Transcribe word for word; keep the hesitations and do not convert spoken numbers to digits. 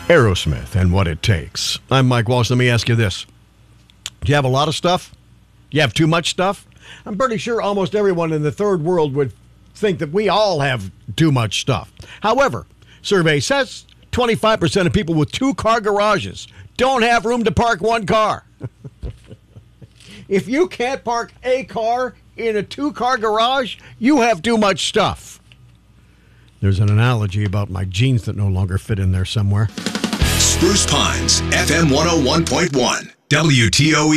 Aerosmith and What It Takes. I'm Mike Walsh. Let me ask you this. Do you have a lot of stuff? Do you have too much stuff? I'm pretty sure almost everyone in the third world would think that we all have too much stuff. However, survey says twenty-five percent of people with two-car garages don't have room to park one car. If you can't park a car in a two-car garage, you have too much stuff. There's an analogy about my jeans that no longer fit in there somewhere. Spruce Pines, F M one oh one point one, W T O E.